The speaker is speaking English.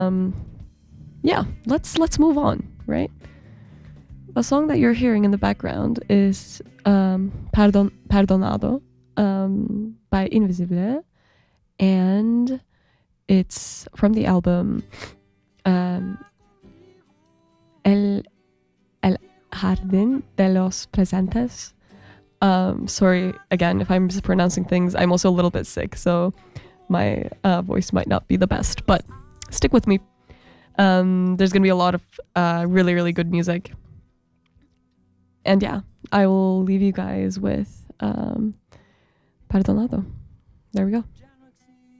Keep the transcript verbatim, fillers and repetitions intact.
Um, yeah, let's let's move on, right? The song that you're hearing in the background is um, Perdon, Perdonado um, by Invisible, and it's from the album um, El, El Jardín de los Presentes. Um, sorry again if I'm mispronouncing things. I'm also a little bit sick, so my uh, voice might not be the best, but stick with me. Um, there's going to be a lot of uh, really, really good music. And yeah, I will leave you guys with um, Perdonado. There we go.